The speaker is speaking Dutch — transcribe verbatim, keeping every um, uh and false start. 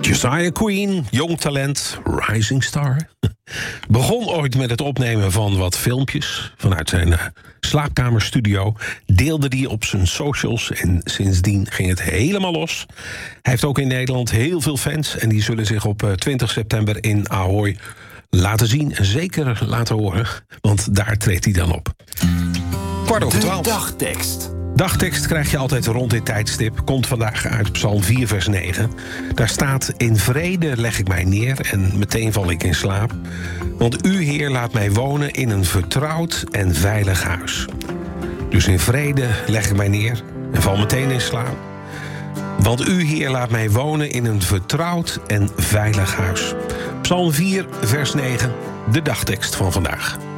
Josiah Queen, jong talent, rising star. Begon ooit met het opnemen van wat filmpjes vanuit zijn uh, slaapkamerstudio. Deelde die op zijn socials en sindsdien ging het helemaal los. Hij heeft ook in Nederland heel veel fans en die zullen zich op uh, twintig september in Ahoy laten zien en zeker laten horen, want daar treedt hij dan op. Kwart over twaalf. De dagtekst. Dagtekst krijg je altijd rond dit tijdstip. Komt vandaag uit Psalm vier vers negen. Daar staat: in vrede leg ik mij neer en meteen val ik in slaap. Want u, Heer, laat mij wonen in een vertrouwd en veilig huis. Dus in vrede leg ik mij neer en val meteen in slaap. Want u, Heer, laat mij wonen in een vertrouwd en veilig huis. Psalm vier vers negen, de dagtekst van vandaag.